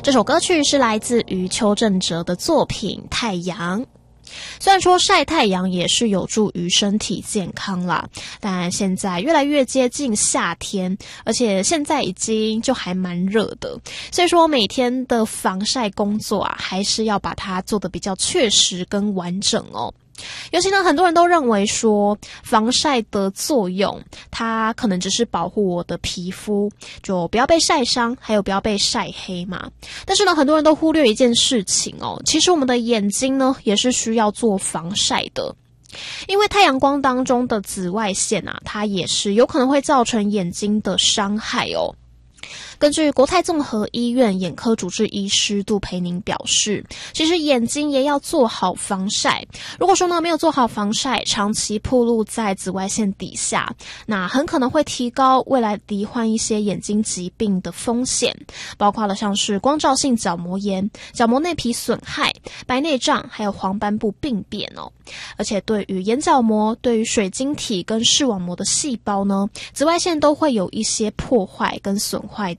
这首歌曲是来自于邱振哲的作品《太阳》。虽然说晒太阳也是有助于身体健康啦，但现在越来越接近夏天，而且现在已经就还蛮热的，所以说每天的防晒工作啊，还是要把它做得比较确实跟完整哦。尤其呢，很多人都认为说防晒的作用，它可能只是保护我的皮肤，就不要被晒伤，还有不要被晒黑嘛。但是呢，很多人都忽略一件事情哦，其实我们的眼睛呢，也是需要做防晒的。因为太阳光当中的紫外线啊，它也是有可能会造成眼睛的伤害哦。根据国泰综合医院眼科主治医师杜培宁表示，其实眼睛也要做好防晒。如果说呢没有做好防晒，长期暴露在紫外线底下，那很可能会提高未来罹患一些眼睛疾病的风险，包括了像是光照性角膜炎、角膜内皮损害、白内障，还有黄斑部病变哦。而且对于眼角膜、对于水晶体跟视网膜的细胞呢，紫外线都会有一些破坏跟损坏